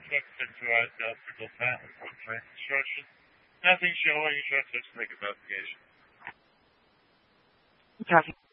truck centralized optical patent for train construction. Nothing showing. You should just make investigation. Copy.